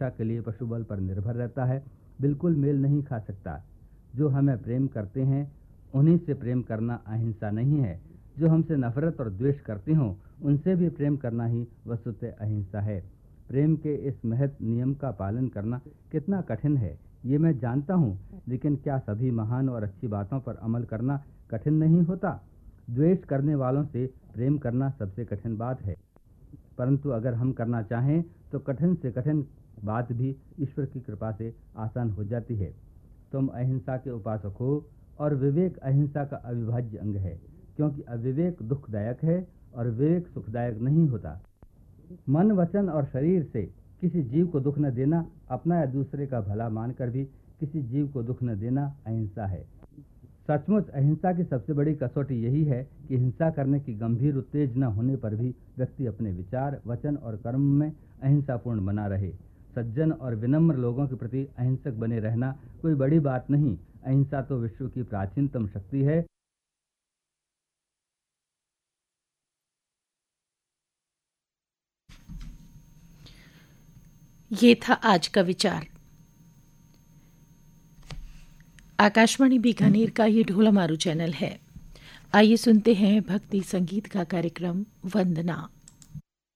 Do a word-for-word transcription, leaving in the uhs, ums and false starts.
रक्षा के लिए पशुबल पर निर्भर रहता है, बिल्कुल मेल नहीं खा सकता। जो हमें प्रेम करते हैं उन्हीं से प्रेम करना अहिंसा नहीं है। जो हमसे नफरत और द्वेष करते हों उनसे भी प्रेम करना ही वस्तुतः अहिंसा है। प्रेम के इस महत् नियम का पालन करना कितना कठिन है ये मैं जानता हूँ, लेकिन क्या सभी महान और अच्छी बातों पर अमल करना कठिन नहीं होता? द्वेष करने वालों से प्रेम करना सबसे कठिन बात है, परंतु अगर हम करना चाहें तो कठिन से कठिन बात भी ईश्वर की कृपा से आसान हो जाती है। तुम अहिंसा के उपासक हो और विवेक अहिंसा का अविभाज्य अंग है, क्योंकि अविवेक दुखदायक है और विवेक सुखदायक नहीं होता। मन, वचन और शरीर से किसी जीव को दुख न देना, अपना या दूसरे का भला मानकर भी किसी जीव को दुख न देना अहिंसा है। सचमुच अहिंसा की सबसे बड़ी कसौटी यही है कि हिंसा करने की गंभीर उत्तेजना होने पर भी व्यक्ति अपने विचार, वचन और कर्म में अहिंसापूर्ण बना रहे। सज्जन और विनम्र लोगों के प्रति अहिंसक बने रहना कोई बड़ी बात नहीं। अहिंसा तो विश्व की प्राचीनतम शक्ति है। ये था आज का विचार। आकाशवाणी बीकानेर का ये ढोलमारू चैनल है। आइए सुनते हैं भक्ति संगीत का कार्यक्रम वंदना।